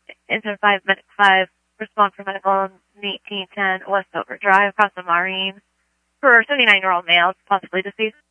Engine 5, Medic 5, respond for medical on 1810 West Dover Drive, across the Marine. For a 79-year-old male, possibly deceased.